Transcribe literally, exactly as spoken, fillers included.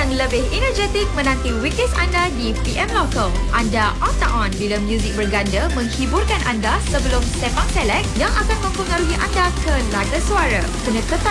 yang lebih energetik menanti weekdays anda di P M Local. Anda on tak on bila muzik berganda menghiburkan anda sebelum Sepang Select yang akan mempengaruhi anda ke laga suara. Kena tetap